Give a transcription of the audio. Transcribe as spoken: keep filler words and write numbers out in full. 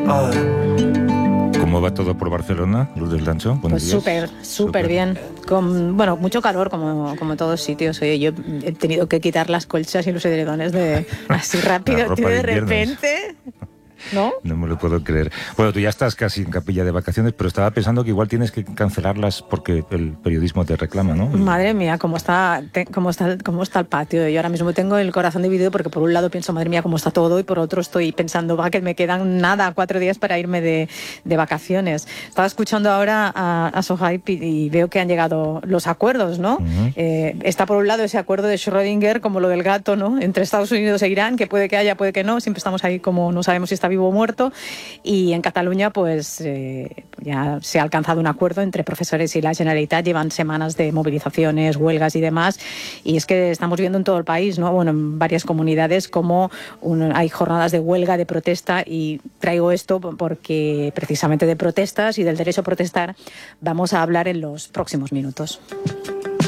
¿Cómo va todo por Barcelona, Luz del Dancho? Pues súper, súper bien. Con, bueno, mucho calor, como, como en todos sitios. Oye, yo he tenido que quitar las colchas y los edredones de así rápido, tío, de, de repente. ¿No? No me lo puedo creer. Bueno, tú ya estás casi en capilla de vacaciones, pero estaba pensando que igual tienes que cancelarlas porque el periodismo te reclama, ¿no? Madre mía, cómo está, te, cómo está, cómo está el patio. Yo ahora mismo tengo el corazón dividido porque por un lado pienso, madre mía, cómo está todo, y por otro estoy pensando, va, que me quedan nada, cuatro días para irme de, de vacaciones. Estaba escuchando ahora a, a Sohaib y, y veo que han llegado los acuerdos, ¿no? Uh-huh. Eh, está por un lado ese acuerdo de Schrödinger, como lo del gato, ¿no? Entre Estados Unidos e Irán, que puede que haya, puede que no. Siempre estamos ahí como no sabemos si está vivo o muerto. Y en Cataluña pues eh, ya se ha alcanzado un acuerdo entre profesores y la Generalitat. Llevan semanas de movilizaciones, huelgas y demás, y es que estamos viendo en todo el país, ¿no? Bueno, en varias comunidades como un, hay jornadas de huelga, de protesta, y traigo esto porque precisamente de protestas y del derecho a protestar vamos a hablar en los próximos minutos.